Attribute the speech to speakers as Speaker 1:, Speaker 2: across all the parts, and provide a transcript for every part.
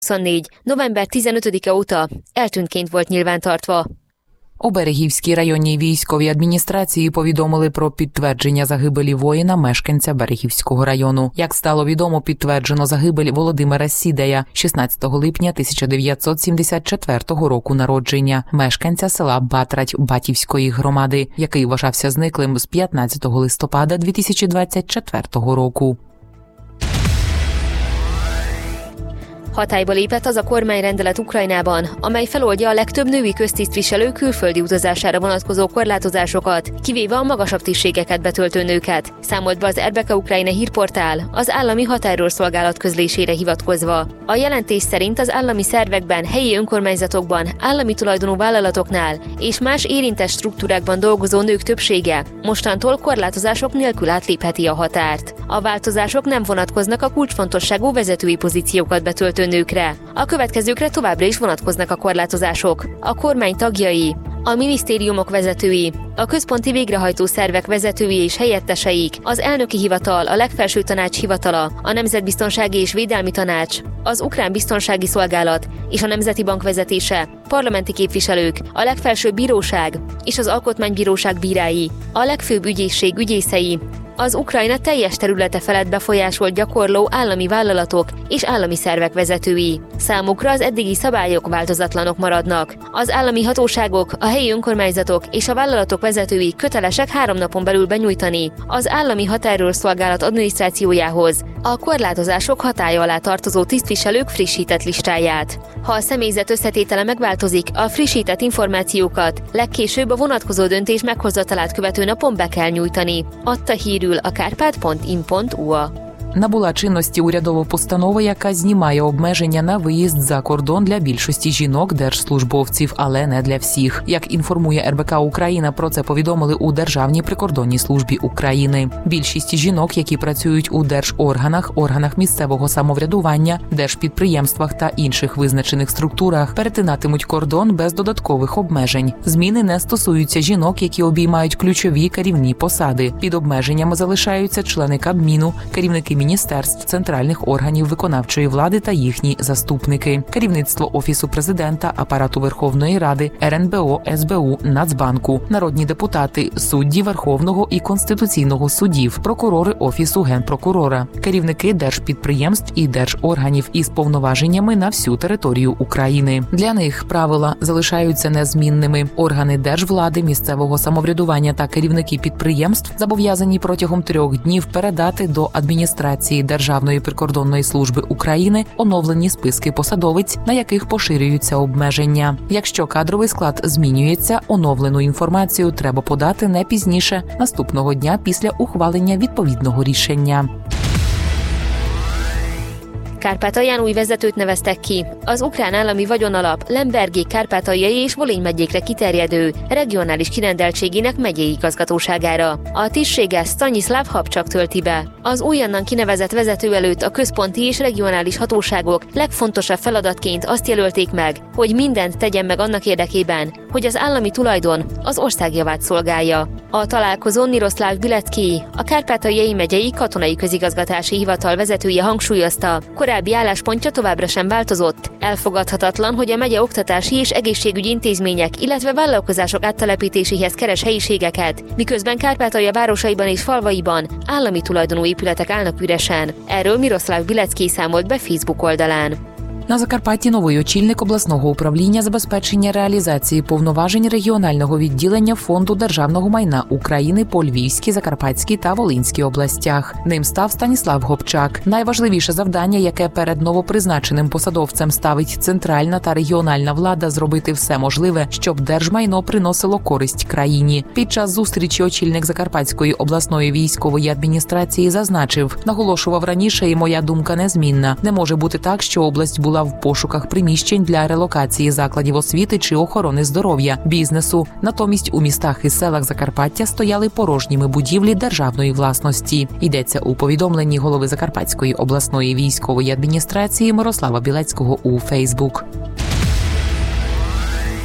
Speaker 1: 2024. november 15-e óta eltűntként volt nyilvántartva.
Speaker 2: У Берегівській районній військовій адміністрації повідомили про підтвердження загибелі воїна, мешканця Берегівського району. Як стало відомо, підтверджено загибель Володимира Сідея, 16 липня 1974 року народження, мешканця села Батрать Батівської громади, який вважався зниклим з 15 листопада 2024 року.
Speaker 1: Hatályba lépett az a kormányrendelet Ukrajnában, amely feloldja a legtöbb női köztisztviselő külföldi utazására vonatkozó korlátozásokat, kivéve a magasabb tisztségeket betöltő nőket, számolt be az RBK Ukrajna hírportál az állami határőrszolgálat közlésére hivatkozva. A jelentés szerint az állami szervekben, helyi önkormányzatokban, állami tulajdonú vállalatoknál és más érintett struktúrákban dolgozó nők többsége mostantól korlátozások nélkül átlépheti a határt. A változások nem vonatkoznak a kulcsfontosságú vezetői pozíciókat betöltő nőkre. A következőkre továbbra is vonatkoznak a korlátozások. A kormány tagjai, a minisztériumok vezetői, a központi végrehajtó szervek vezetői és helyetteseik, az elnöki hivatal, a legfelső tanács hivatala, a Nemzetbiztonsági és Védelmi Tanács, az Ukrán Biztonsági Szolgálat és a Nemzeti Bank vezetése, parlamenti képviselők, a legfelsőbb bíróság és az Alkotmánybíróság bírái, a legfőbb ügyészség ügyészei, az Ukrajna teljes területe felett befolyásolt gyakorló állami vállalatok és állami szervek vezetői. Számukra az eddigi szabályok változatlanok maradnak. Az állami hatóságok, a helyi önkormányzatok és a vállalatok vezetői kötelesek 3 napon belül benyújtani az állami határőrszolgálat adminisztrációjához a korlátozások hatálya alá tartozó tisztviselők frissített listáját. Ha a személyzet összetétele megváltozik, a frissített információkat legkésőbb a vonatkozó döntés meghozatalát követő napon be kell nyújtani, adta hírül a karpat.in.ua.
Speaker 2: Набула чинності урядова постанова, яка знімає обмеження на виїзд за кордон для більшості жінок-держслужбовців, але не для всіх. Як інформує РБК Україна, про це повідомили у Державній прикордонній службі України. Більшість жінок, які працюють у держорганах, органах місцевого самоврядування, держпідприємствах та інших визначених структурах, перетинатимуть кордон без додаткових обмежень. Зміни не стосуються жінок, які обіймають ключові керівні посади. Під обмеженнями залишаються члени Кабміну, керівники міністерств, центральних органів виконавчої влади та їхні заступники, керівництво Офісу президента, Апарату Верховної Ради, РНБО, СБУ, Нацбанку, народні депутати, судді Верховного і Конституційного судів, прокурори Офісу Генпрокурора, керівники держпідприємств і держорганів із повноваженнями на всю територію України. Для них правила залишаються незмінними. Органи держвлади, місцевого самоврядування та керівники підприємств зобов'язані протягом 3 днів передати до адміністрації Державної прикордонної служби України оновлені списки посадовиць, на яких поширюються обмеження. Якщо кадровий склад змінюється, оновлену інформацію треба подати не пізніше наступного дня після ухвалення відповідного рішення.
Speaker 1: Kárpátalján új vezetőt neveztek ki. Az ukrán állami vagyonalap Lembergék kárpátaljai és Volyn megyékre kiterjedő regionális kirendeltségének megyei igazgatóságára. A tisztséget Stanislav Habcsak tölti be. Az újonnan kinevezett vezető előtt a központi és regionális hatóságok legfontosabb feladatként azt jelölték meg, hogy mindent tegyen meg annak érdekében, hogy az állami tulajdon az ország javát szolgálja. A találkozón Miroszláv Bilecki, a Kárpátaljai megyei katonai közigazgatási hivatal vezetője hangsúlyozta, korábbi álláspontja továbbra sem változott. Elfogadhatatlan, hogy a megye oktatási és egészségügyi intézmények, illetve vállalkozások áttelepítéséhez keres helyiségeket, miközben Kárpátalja városaiban és falvaiban állami tulajdonú épületek állnak üresen. Erről Miroszláv Bilecki számolt be Facebook oldalán.
Speaker 2: На Закарпатті новий очільник обласного управління забезпечення реалізації повноважень регіонального відділення Фонду державного майна України по Львівській, Закарпатській та Волинській областях. Ним став Станіслав Гопчак. Найважливіше завдання, яке перед новопризначеним посадовцем ставить центральна та регіональна влада, зробити все можливе, щоб держмайно приносило користь країні. Під час зустрічі очільник Закарпатської обласної військової адміністрації зазначив: наголошував раніше, і моя думка незмінна. Не може бути так, що область була в пошуках приміщень для релокації закладів освіти чи охорони здоров'я, бізнесу. Натомість у містах і селах Закарпаття стояли порожніми будівлі державної власності. Йдеться у повідомленні голови Закарпатської обласної військової адміністрації Мирослава Білецького у Фейсбук.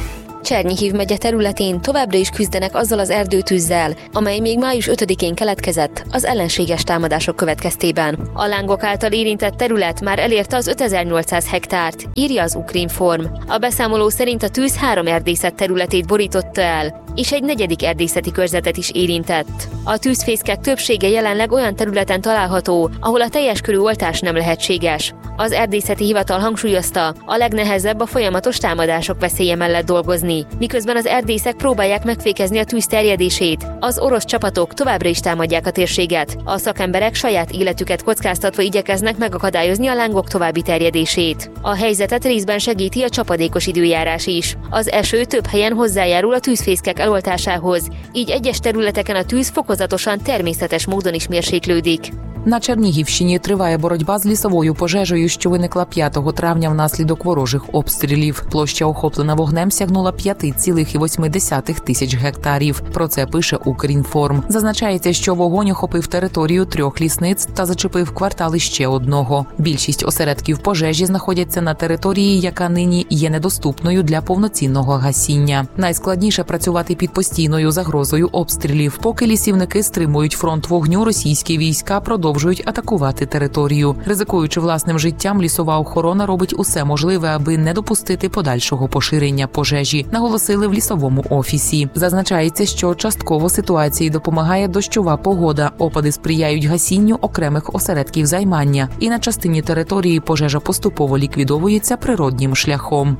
Speaker 1: Csernyihív megye területén továbbra is küzdenek azzal az erdőtűzzel, amely még május 5-én keletkezett az ellenséges támadások következtében. A lángok által érintett terület már elérte az 5800 hektárt, írja az Ukrinform. A beszámoló szerint a tűz 3 erdészet területét borította el, és egy 4. erdészeti körzetet is érintett. A tűzfészkek többsége jelenleg olyan területen található, ahol a teljes körű oltás nem lehetséges. Az erdészeti hivatal hangsúlyozta, a legnehezebb a folyamatos támadások veszélye mellett dolgozni, miközben az erdészek próbálják megfékezni a tűz terjedését. Az orosz csapatok továbbra is támadják a térséget. A szakemberek saját életüket kockáztatva igyekeznek megakadályozni a lángok további terjedését. A helyzetet részben segíti a csapadékos időjárás is. Az eső több helyen hozzájárul a tűzfészkek eloltásához, így egyes területeken a tűz fokozatosan természetes módon is mérséklődik.
Speaker 2: На Чернігівщині триває боротьба з лісовою пожежею, що виникла 5 травня внаслідок ворожих обстрілів. Площа, охоплена вогнем, сягнула 5,8 тисяч гектарів. Про це пише Укрінформ. Зазначається, що вогонь охопив територію 3 лісниць та зачепив квартали ще одного. Більшість осередків пожежі знаходяться на території, яка нині є недоступною для повноцінного гасіння. Найскладніше працювати під постійною загрозою обстрілів. Поки лісівники стримують фронт вогню, російські війська продовжують атакувати територію. Ризикуючи власним життям, лісова охорона робить усе можливе, аби не допустити подальшого поширення пожежі, наголосили в лісовому офісі. Зазначається, що частково ситуації допомагає дощова погода, опади сприяють гасінню окремих осередків займання, і на частині території пожежа поступово ліквідовується природнім шляхом.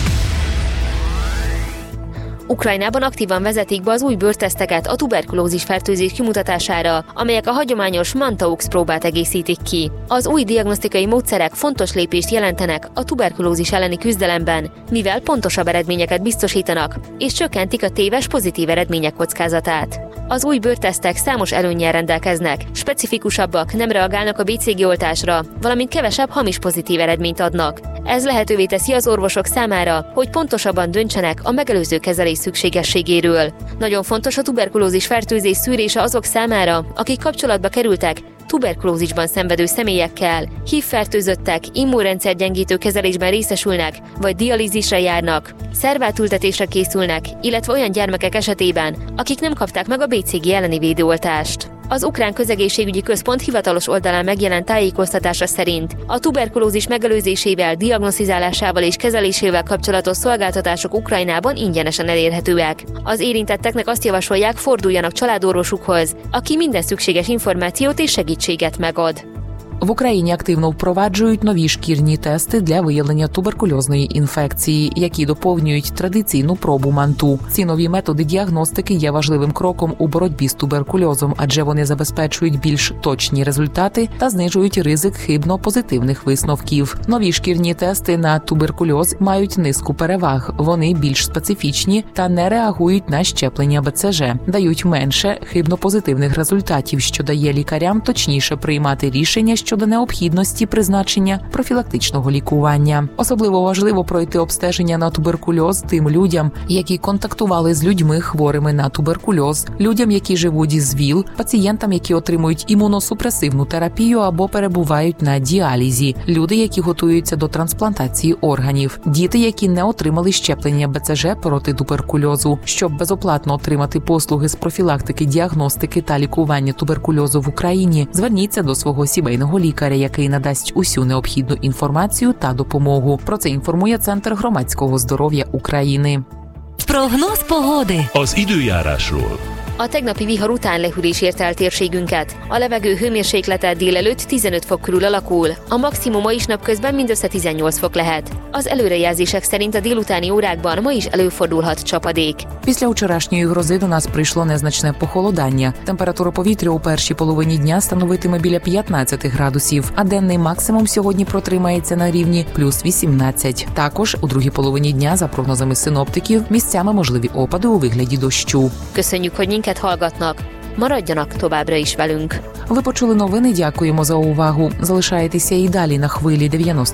Speaker 1: Ukrajnában aktívan vezetik be az új bőrteszteket a tuberkulózis fertőzés kimutatására, amelyek a hagyományos Mantaux próbát egészítik ki. Az új diagnosztikai módszerek fontos lépést jelentenek a tuberkulózis elleni küzdelemben, mivel pontosabb eredményeket biztosítanak, és csökkentik a téves pozitív eredmények kockázatát. Az új bőrtesztek számos előnnyel rendelkeznek, specifikusabbak, nem reagálnak a BCG oltásra, valamint kevesebb hamis pozitív eredményt adnak. Ez lehetővé teszi az orvosok számára, hogy pontosabban döntsenek a megelőző kezelés szükségességéről. Nagyon fontos a tuberkulózis fertőzés szűrése azok számára, akik kapcsolatba kerültek tuberkulózisban szenvedő személyekkel, HIV-fertőzöttek, immunrendszergyengítő kezelésben részesülnek, vagy dialízisre járnak, szervátültetésre készülnek, illetve olyan gyermekek esetében, akik nem kapták meg a BCG elleni védőoltást. Az Ukrán Közegészségügyi Központ hivatalos oldalán megjelent tájékoztatása szerint a tuberkulózis megelőzésével, diagnosztizálásával és kezelésével kapcsolatos szolgáltatások Ukrajnában ingyenesen elérhetőek. Az érintetteknek azt javasolják, forduljanak családorvosukhoz, aki minden szükséges információt és segítséget megad.
Speaker 2: В Україні активно впроваджують нові шкірні тести для виявлення туберкульозної інфекції, які доповнюють традиційну пробу МАНТУ. Ці нові методи діагностики є важливим кроком у боротьбі з туберкульозом, адже вони забезпечують більш точні результати та знижують ризик хибно-позитивних висновків. Нові шкірні тести на туберкульоз мають низку переваг. Вони більш специфічні та не реагують на щеплення БЦЖ, дають менше хибно-позитивних результатів, що дає лікарям точніше приймати рішення щодо необхідності призначення профілактичного лікування. Особливо важливо пройти обстеження на туберкульоз тим людям, які контактували з людьми хворими на туберкульоз, людям, які живуть із ВІЛ, пацієнтам, які отримують імуносупресивну терапію або перебувають на діалізі, люди, які готуються до трансплантації органів, діти, які не отримали щеплення БЦЖ проти туберкульозу. Щоб безоплатно отримати послуги з профілактики, діагностики та лікування туберкульозу в Україні, зверніться до свого сімейного лікаря, який надасть усю необхідну інформацію та допомогу. Про це інформує Центр громадського здоров'я України.
Speaker 3: Прогноz pogody.
Speaker 4: Az időjárásról.
Speaker 1: A tegnapi vihar után lehűlés érte el térségünket. A levegő hőmérséklete délelőtt 15 fok körül alakul, a maximuma is napközben mindössze 18 fok lehet. Az előrejelzések szerint a délutáni órákban ma is előfordulhat csapadék.
Speaker 2: Після вчорашньої грози до нас прийшло незначне похолодання. Температура повітря у першій половині дня становитиме біля 15 градусів, а денний максимум сьогодні протримається на рівні плюс 18. Також у другій половині дня, за прогнозами синоптиків, місцями можливі опади у вигляді дощу.
Speaker 1: Köszönjük, hogy minket hallgatnak. Maradjanak továbbra is velünk.
Speaker 2: Ви почули новини, дякуємо за увагу. Залишайтеся і далі на хвилі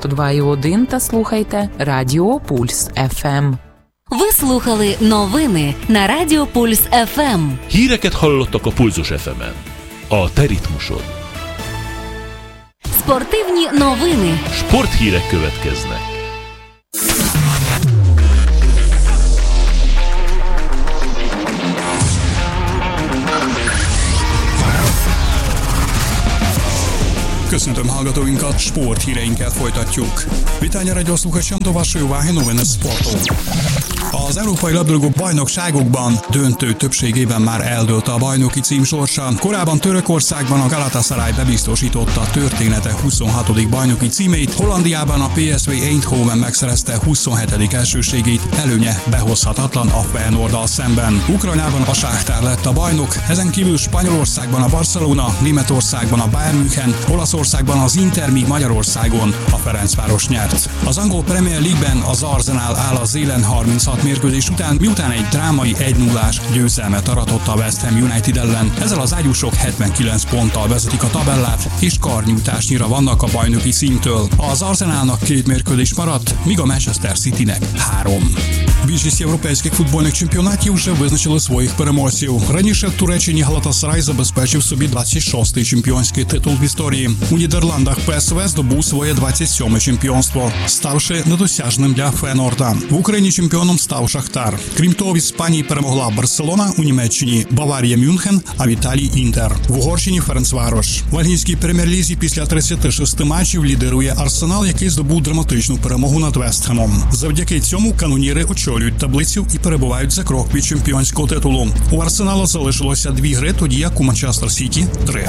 Speaker 2: 92,1 та слухайте Радіо Пульс ФМ.
Speaker 3: Ви слухали новини на Радіо Пульс ФМ.
Speaker 4: Híreket hallottak a Pulzus FM-en. A te ritmusod.
Speaker 3: Спортивні новини.
Speaker 4: Sporthírek következnek.
Speaker 5: Köszöntöm hallgatóinkat, sporthíreinkkel folytatjuk. Vítania Radio słuchaczom, to wasze uwagi nowiny sportu. Az Európai Labdarúgó Bajnokságokban döntő többségében már eldőlt a bajnoki cím sorsa. Korábban Törökországban a Galatasaray bebiztosította története 26. bajnoki címét, Hollandiában a PSV Eindhoven megszerezte 27. elsőségét, előnye behozhatatlan a Feyenoorddal szemben. Ukrajnában a Shakhtar lett a bajnok, ezen kívül Spanyolországban a Barcelona, Németországban a Bayern München, Olaszországban az Inter, míg Magyarországon a Ferencváros nyert. Az angol Premier League-ben az Arsenal áll az élen 36 mérkőzés után, miután egy drámai 1-0-ás győzelmet aratott a West Ham United ellen. Ezzel az ágyúsok 79 ponttal vezetik a tabellát, és karnyújtásnyira vannak a bajnoki címtől. Az Arsenalnak 2 mérkőzés maradt, míg a Manchester Citynek 3. Більшість європейських футбольних чемпіонатів вже визначили своїх переможців. Раніше в Туреччині Галатасарай забезпечив собі 26-й чемпіонський титул в історії. У Нідерландах ПСВ здобув своє 27-ме чемпіонство, ставши недосяжним для Фейнорда. В Україні чемпіоном став Шахтар. Крім того, в Іспанії перемогла Барселона, у Німеччині Баварія Мюнхен, а в Італії Інтер. В Угорщині Ференцварош. В англійській прем'єр-лізі після 36 матчів лідирує Арсенал, який здобув драматичну перемогу над Вестхемом. Завдяки цьому каноніри очолюють таблицю і перебувають за крок від чемпіонського титулу. У Арсенала залишилося 2 гри, тоді як у Манчестер Сіті 3.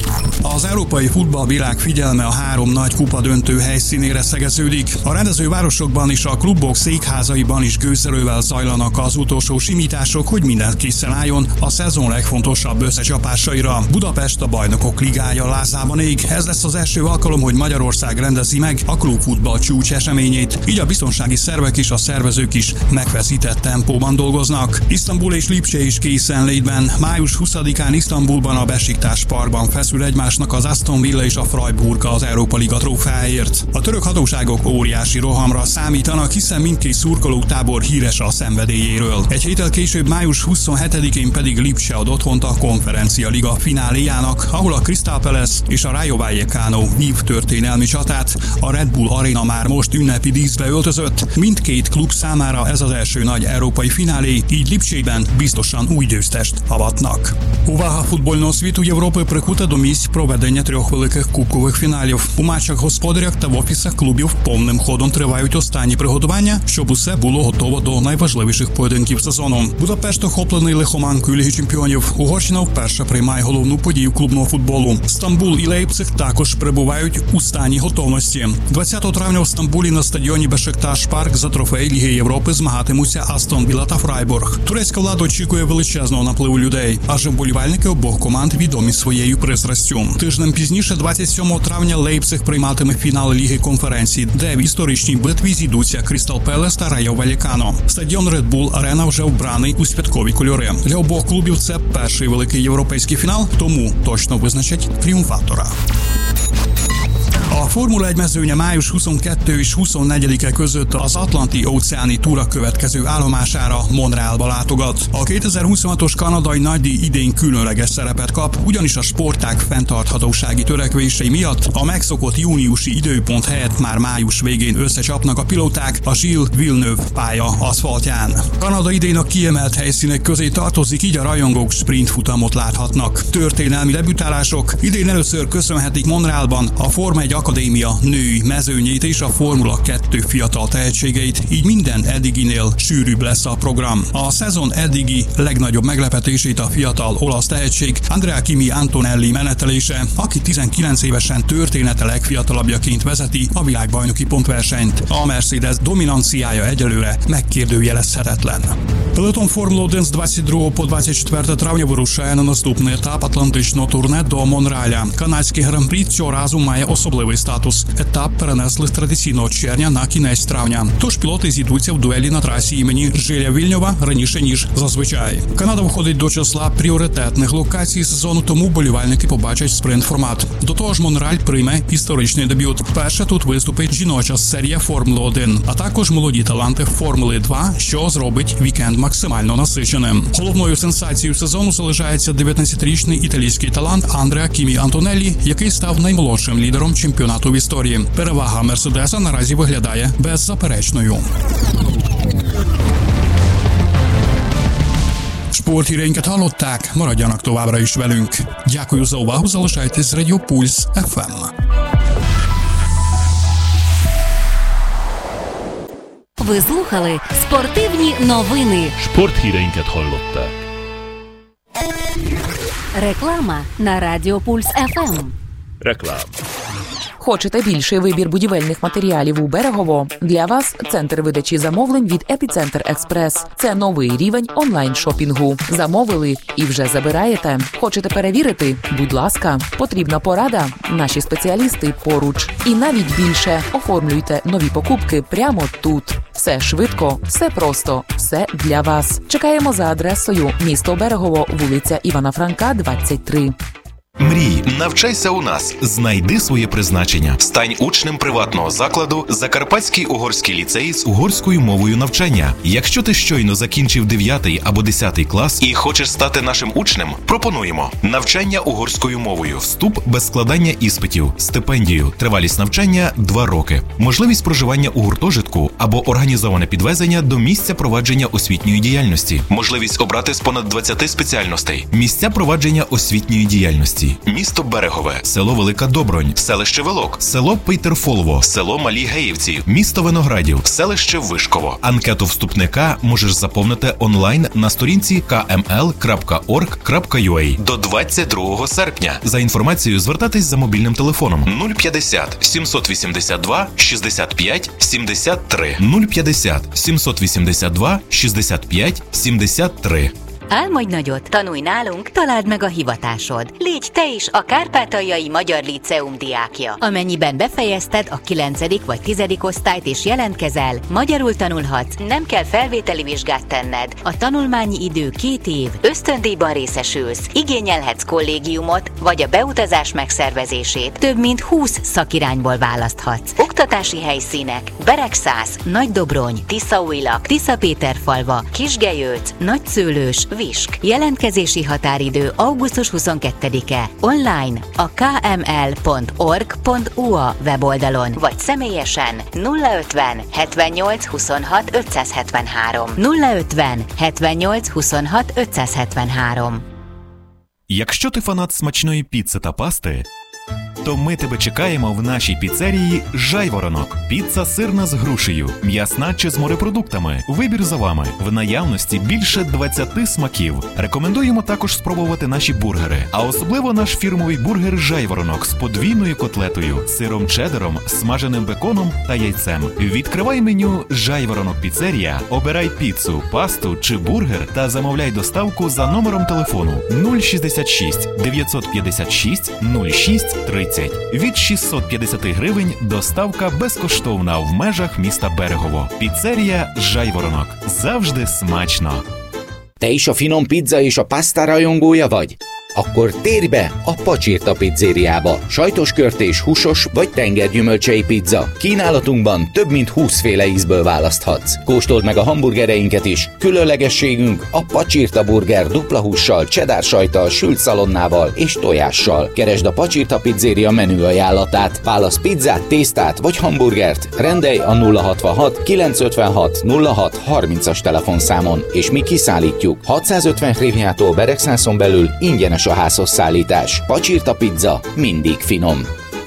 Speaker 5: Az európai futballvilág figyelme a 3 nagy kupa döntő helyszínére szegeződik. A rendezővárosokban és a klubok székházaiban is gőzerővel zajlanak az utolsó simítások, hogy minden készen álljon a szezon legfontosabb összecsapásaira. Budapest a Bajnokok Ligája lázában ég. Ez lesz az első alkalom, hogy Magyarország rendezi meg a klubfutball csúcs eseményét. Így a biztonsági szervek és a szervezők is megfeszített tempóban dolgoznak. Isztambul és Lipcse is készenlétben. Május 20-án Isztambulban a Besiktas Parkban feszül egymásnak az Aston Villa és a Freiburg az Európa Liga trófeáért. A török hatóságok óriási rohamra számítanak, hiszen mindkét szurkolótábor híres a szenvedélyéről. Egy héttel később, május 27-én pedig Lipcse ad otthont a Konferencia Liga fináléjának, ahol a Crystal Palace és a Rayo Vallecano vív történelmi csatát. A Red Bull Arena már most ünnepi díszbe öltözött. Mindkét klub számára ez az első nagy európai finálé, így Lipcsében biztosan új győztest avatnak. Увага футбольного світу Європи прикута до місць проведення 3 великих кубкових фіналів. У матчах господарях та в офісах клубів повним ходом тривають останні приготування, щоб усе було готово до найважливіших поєдинків сезону. Будапешт охоплений лихоманкою Ліги чемпіонів. Угорщина вперше приймає головну подію клубного футболу. Стамбул і Лейпциг також перебувають у стані готовності. 20 травня в Стамбулі на стадіоні Бешикташ Парк за трофей Ліги Європи змагатимуться Астон Вілла та Фрайбург. Турецька влада очікує величезного напливу людей, адже вболівальники обох команд відомі своєю пристрастю. Тижнем пізніше, 27 травня, Лейпциг прийматиме фінал Ліги конференцій, де в історичній битві зійдуться Крістал Пелес та Райо Валєкано. Стадіон Red Bull Arena вже вбраний у святкові кольори. Для обох клубів це перший великий європейський фінал, тому точно визначать тріумфатора. A Formula 1 mezőnye május 22 és 24-e között az Atlanti-óceáni túra következő állomására, Montrealba látogat. A 2026-os kanadai nagydíj idén különleges szerepet kap, ugyanis a sportág fenntarthatósági törekvései miatt a megszokott júniusi időpont helyett már május végén összecsapnak a pilóták a Gilles Villeneuve pálya aszfaltján. Kanada idén a kiemelt helyszínek közé tartozik, így a rajongók sprint futamot láthatnak. Történelmi debütálások idén először köszönhetik Montrealban a Forma 1 Akadémia női mezőnyét és a Formula 2 fiatal tehetségeit, így minden eddiginél sűrűbb lesz a program. A szezon eddigi legnagyobb meglepetését a fiatal olasz tehetség Andrea Kimi Antonelli menetelése, aki 19 évesen története legfiatalabbjaként vezeti a világbajnoki pontversenyt. A Mercedes dominanciája egyelőre megkérdőjelezhetetlen. Peloton Formula 1 з 22 по 24 травня вирушає на наступний етап атлантичного турне до Монреаля. Канадський гран-прі цього разу має особливий статус. Етап перенесли з традиційного червня на кінець травня. Тож пілоти зійдуться в дуелі на трасі імені Жиля Вільньова раніше, ніж зазвичай. Канада входить до числа пріоритетних локацій сезону, тому болівальники побачать спринт-формат. До того ж, Монреаль прийме історичний дебют. Вперше тут виступить жіноча серія Формули 1, а також молоді таланти Формули 2, що зробить вікенд максимально насиченим. Головною сенсацією сезону залишається 19-річний італійський талант Андреа Кімі Антонеллі, який став наймолодшим лідером чемпіонату в історії. Перевага Мерседеса наразі виглядає беззаперечною. Sporthíreinket hallották, maradjanak továbbra is velünk. Дякую за увагу, залишайтесь з Радіо Пульс FM.
Speaker 3: Ви слухали спортивні новини.
Speaker 4: Sporthíreinket hallották.
Speaker 3: Реклама на Радіо Пульс ФМ.
Speaker 4: Реклám.
Speaker 2: Хочете більший вибір будівельних матеріалів у Берегово? Для вас центр видачі замовлень від Епіцентр Експрес. Це новий рівень онлайн-шопінгу. Замовили і вже забираєте. Хочете перевірити? Будь ласка. Потрібна порада? Наші спеціалісти поруч. І навіть більше. Оформлюйте нові покупки прямо тут. Все швидко, все просто, все для вас. Чекаємо за адресою місто Берегово, вулиця Івана Франка, 23.
Speaker 6: Мрій, навчайся у нас, знайди своє призначення. Стань учнем приватного закладу Закарпатський угорський ліцей з угорською мовою навчання. Якщо ти щойно закінчив 9 або 10 клас і хочеш стати нашим учнем, пропонуємо навчання угорською мовою, вступ без складання іспитів, стипендію, тривалість навчання 2 роки, можливість проживання у гуртожитку або організоване підвезення до місця провадження освітньої діяльності, можливість обрати з понад 20 спеціальностей, місця провадження освітньої діяльності. Місто Берегове, село Велика Добронь, селище Велок, село Пейтерфолово, село Малі Геївці, місто Виноградів, селище Вишково. Анкету вступника можеш заповнити онлайн на сторінці kml.org.ua до 22 серпня. За інформацією звертатись за мобільним телефоном 050 782 65 73 050 782 65 73.
Speaker 3: Álmodj nagyot, tanulj nálunk, találd meg a hivatásod. Légy te is a Kárpátaljai Magyar Líceum diákja. Amennyiben befejezted a 9. vagy 10. osztályt és jelentkezel, magyarul tanulhatsz, nem kell felvételi vizsgát tenned. A tanulmányi idő 2 év, ösztöndíjban részesülsz, igényelhetsz kollégiumot, vagy a beutazás megszervezését. Több mint 20 szakirányból választhatsz. Oktatási helyszínek: Beregszász, Nagydobrony, Tiszaújlak, Tiszapéterfalva, Kisgelyölc, Nagyszőlős, Visk. Jelentkezési határidő augusztus 22-e. Online a kml.org.ua weboldalon, vagy személyesen 050 78 26 573. 050 78 26 573.
Speaker 6: Якщо ти фанат смачної піци та пасти, то ми тебе чекаємо в нашій піцерії «Жайворонок». Піца сирна з грушею, м'ясна чи з морепродуктами. Вибір за вами. В наявності більше 20 смаків. Рекомендуємо також спробувати наші бургери. А особливо наш фірмовий бургер «Жайворонок» з подвійною котлетою, сиром чеддером, смаженим беконом та яйцем. Відкривай меню «Жайворонок Піцерія», обирай піцу, пасту чи бургер та замовляй доставку за номером телефону 066 956 06 30. Від 650 гривень доставка безкоштовна в межах міста Берегово. Піцерія «Жайворонок». Завжди смачно.
Speaker 7: Te is a finom pizza és a pasta rajongója vagy? Akkor térj be a Pacsirta pizzériába. Sajtos körtés, húsos vagy tengergyümölcsei pizza. Kínálatunkban több mint 20 féle ízből választhatsz. Kóstold meg a hamburgereinket is. Különlegességünk a Pacsirta burger dupla hússal, cheddar sajttal, sült szalonnával és tojással. Keresd a Pacsirta pizzéria menü ajánlatát. Válasz pizzát, tésztát vagy hamburgert. Rendelj a 066 956 06 30-as telefonszámon, és mi kiszállítjuk. 650 hryvnyától Beregszászon belül ingyenes a házhoz szállítás. Pacsirta pizza mindig finom.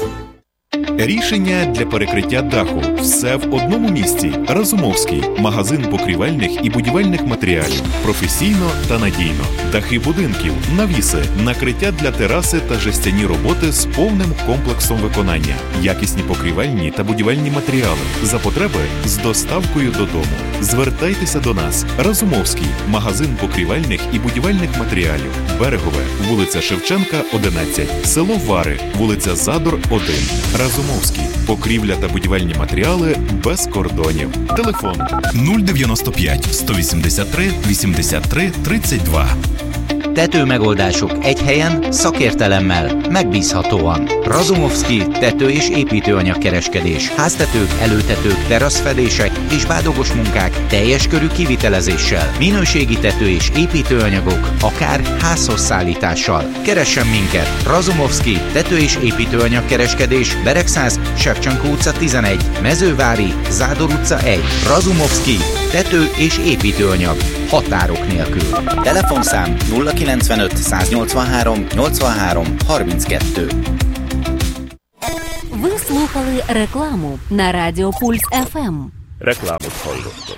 Speaker 6: Рішення для перекриття даху. Все в одному місці. Разумовський. Магазин покрівельних і будівельних матеріалів. Професійно та надійно. Дахи будинків, навіси, накриття для тераси та жестяні роботи з повним комплексом виконання. Якісні покрівельні та будівельні матеріали. За потреби з доставкою додому. Звертайтеся до нас. Разумовський. Магазин покрівельних і будівельних матеріалів. Берегове. Вулиця Шевченка, 11. Село Вари. Вулиця Задор, 1. Разумовський. Покрівля та будівельні матеріали без кордонів. Телефон 095 183 83 32.
Speaker 7: Tetőmegoldások egy helyen, szakértelemmel, megbízhatóan. Razumovszky tető- és építőanyagkereskedés. Háztetők, előtetők, teraszfedések és bádogos munkák teljes körű kivitelezéssel. Minőségi tető- és építőanyagok, akár házhoz szállítással. Keressen minket! Razumovszky tető- és építőanyagkereskedés, Beregszász, Shevchenko utca 11, Mezővári, Zádor utca 1. Razumovszky tető és építőanyag, határok nélkül. Telefonszám 095 183 83 32.
Speaker 8: Ви слухали рекламу на Радіо Пульс ФМ.
Speaker 4: Рекламу hallottok.